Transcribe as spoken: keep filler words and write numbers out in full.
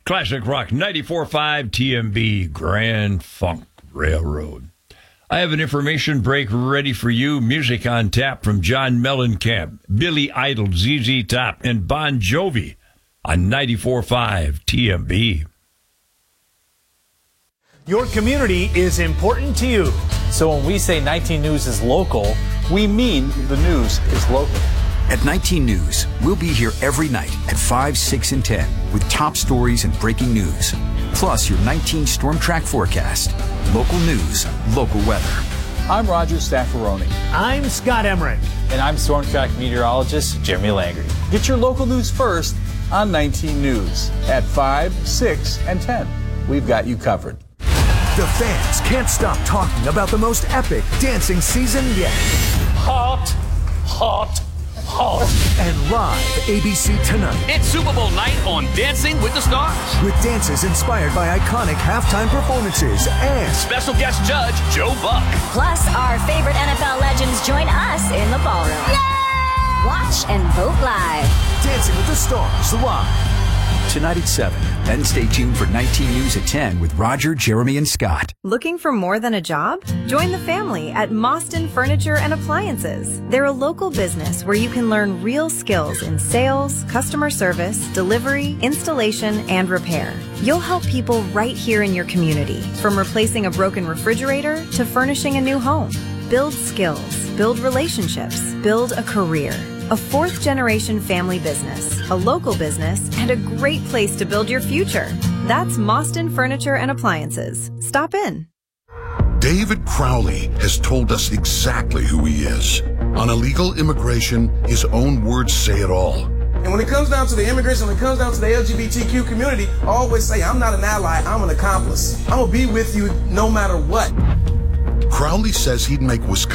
Classic Rock ninety-four point five T M B Grand Funk Railroad. I have an information break ready for you. Music on tap from John Mellencamp, Billy Idol, Z Z Top, and Bon Jovi on ninety-four point five T M B. Your community is important to you. So when we say nineteen News is local, we mean the news is local. At nineteen News, we'll be here every night at five, six, and ten with top stories and breaking news. Plus your nineteen Storm Track forecast. Local news, local weather. I'm Roger Staffaroni. I'm Scott Emmerich. And I'm Storm Track meteorologist Jeremy Langry. Get your local news first on nineteen News at five, six, and ten. We've got you covered. The fans can't stop talking about the most epic dancing season yet. Hot, hot, hot. And live A B C tonight. It's Super Bowl night on Dancing with the Stars. With dances inspired by iconic halftime performances and special guest judge Joe Buck. Plus, our favorite N F L legends join us in the ballroom. Yay! Watch and vote live. Dancing with the Stars live. Tonight at seven. Then stay tuned for nineteen News at ten with Roger, Jeremy, and Scott. Looking for more than a job? Join the family at Mostyn Furniture and Appliances. They're a local business where you can learn real skills in sales, customer service, delivery, installation, and repair. You'll help people right here in your community, from replacing a broken refrigerator to furnishing a new home. Build skills, build relationships, build a career. A fourth-generation family business, a local business, and a great place to build your future. That's Mostyn Furniture and Appliances. Stop in. David Crowley has told us exactly who he is. On illegal immigration, his own words say it all. And when it comes down to the immigration, when it comes down to the L G B T Q community, I always say, I'm not an ally, I'm an accomplice. I'm going to be with you no matter what. Crowley says he'd make Wisconsin